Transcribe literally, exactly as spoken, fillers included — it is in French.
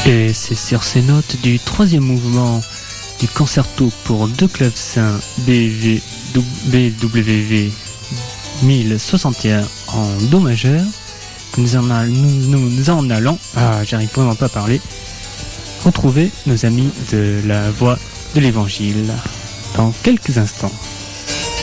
Et c'est sur ces notes du troisième mouvement du concerto pour deux clavecins B W V mille soixante et un en Do majeur que nous en, a, nous, nous, nous en allons, ah, j'arrive vraiment pas à parler, retrouver nos amis de la Voix de l'Évangile dans quelques instants.